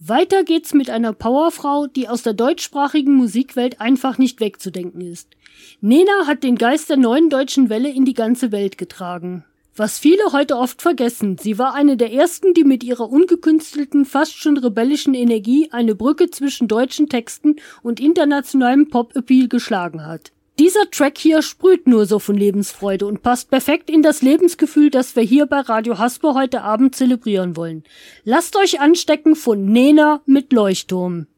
Weiter geht's mit einer Powerfrau, die aus der deutschsprachigen Musikwelt einfach nicht wegzudenken ist. Nena hat den Geist der neuen deutschen Welle in die ganze Welt getragen. Was viele heute oft vergessen, sie war eine der ersten, die mit ihrer ungekünstelten, fast schon rebellischen Energie eine Brücke zwischen deutschen Texten und internationalem Pop-Appeal geschlagen hat. Dieser Track hier sprüht nur so von Lebensfreude und passt perfekt in das Lebensgefühl, das wir hier bei Radio Hasper heute Abend zelebrieren wollen. Lasst euch anstecken von Nena mit Leuchtturm.